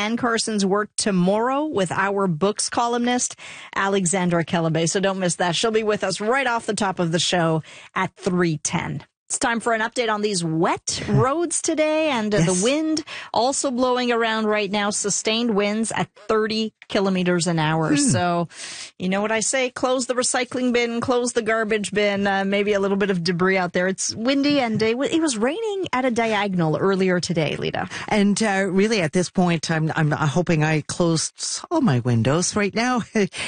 Dan Carson's work tomorrow with our books columnist, Alexandra Kelebe. So don't miss that. She'll be with us right off the top of the show at 3:10. It's time for an update on these wet roads today, and the wind also blowing around right now, sustained winds at 30 kilometers an hour. So, you know what I say, close the recycling bin, close the garbage bin, maybe a little bit of debris out there. It's windy, and it was raining at a diagonal earlier today, Lita. And really at this point, I'm hoping I closed all my windows right now,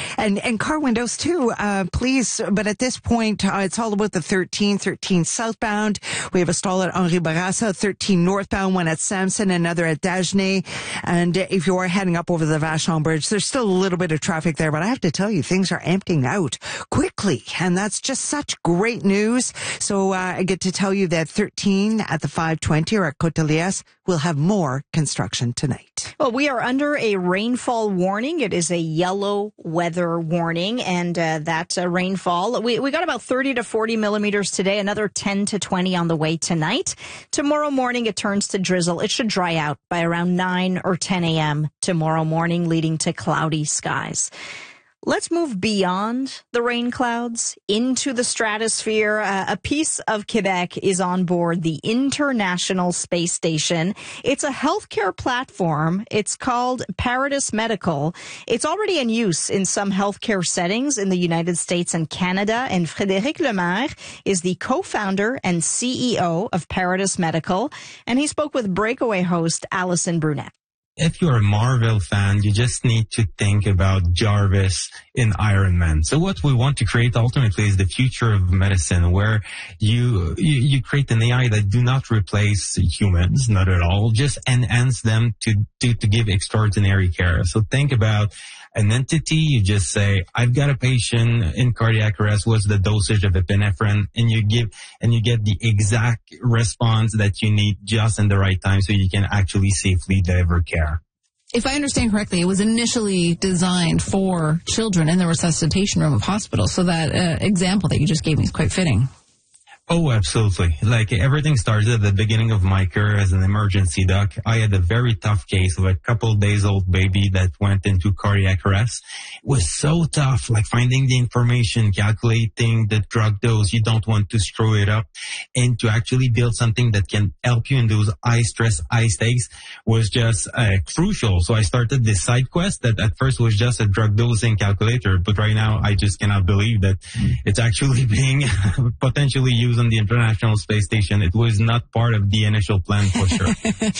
and car windows too, please. But at this point, it's all about the 13 southbound. We have a stall at Henri Bourassa, 13 northbound, one at Samson, another at Dagenais. And if you are heading up over the Vachon Bridge, there's still a little bit of traffic there, but I have to tell you, things are emptying out quickly. And that's just such great news. So I get to tell you that 13 at the 520 or at Côte-de-Liesse will have more construction tonight. Well, we are under a rainfall warning. It is a yellow weather warning, and that rainfall, we got about 30 to 40 millimeters today, another 10 to 20 on the way tonight. Tomorrow morning, it turns to drizzle. It should dry out by around 9 or 10 a.m. tomorrow morning, leading to cloudy skies. Let's move beyond the rain clouds into the stratosphere. A piece of Quebec is on board the International Space Station. It's a healthcare platform. It's called Paratus Medical. It's already in use in some healthcare settings in the United States and Canada. And Frédéric Lemaire is the co-founder and CEO of Paratus Medical. And he spoke with Breakaway host Alison Brunette. If you're a Marvel fan, you just need to think about Jarvis in Iron Man. So what we want to create ultimately is the future of medicine, where you create an AI that do not replace humans, not at all, just enhance them to give extraordinary care. So think about an entity. You just say, I've got a patient in cardiac arrest. What's the dosage of epinephrine? And you get the exact response that you need just in the right time, so you can actually safely deliver care. If I understand correctly, it was initially designed for children in the resuscitation room of hospitals. So that example that you just gave me is quite fitting. Oh, absolutely. Like, everything started at the beginning of my career as an emergency doc. I had a very tough case of a couple days old baby that went into cardiac arrest. It was so tough, like finding the information, calculating the drug dose. You don't want to screw it up. And to actually build something that can help you in those high stress, high stakes was just crucial. So I started this side quest that at first was just a drug dosing calculator. But right now, I just cannot believe that it's actually being potentially used on the International Space Station. It was not part of the initial plan, for sure.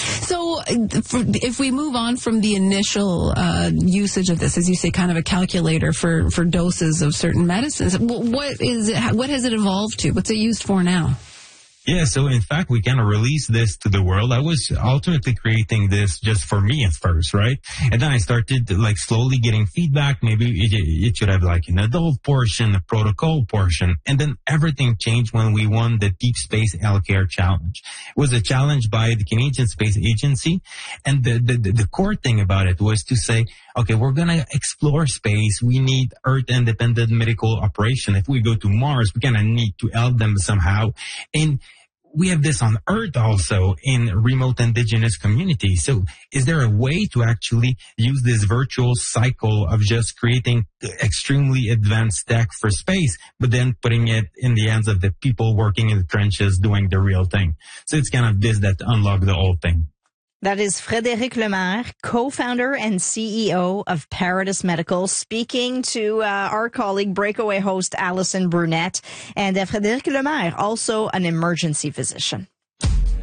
So if we move on from the initial usage of this, as you say, kind of a calculator for doses of certain medicines, what has it evolved to? What's it used for now? Yeah, so in fact, we kind of released this to the world. I was ultimately creating this just for me at first, right? And then I started like slowly getting feedback. Maybe it should have like an adult portion, a protocol portion. And then everything changed when we won the Deep Space Healthcare Challenge. It was a challenge by the Canadian Space Agency. And the core thing about it was to say, okay, we're going to explore space. We need Earth-independent medical operation. If we go to Mars, we're going to need to help them somehow. And we have this on Earth also in remote indigenous communities. So is there a way to actually use this virtual cycle of just creating extremely advanced tech for space, but then putting it in the hands of the people working in the trenches doing the real thing? So it's kind of this that unlocked the whole thing. That is Frédéric Lemaire, co-founder and CEO of Paratus Medical, speaking to our colleague, Breakaway host Alison Brunette. And Frédéric Lemaire, also an emergency physician.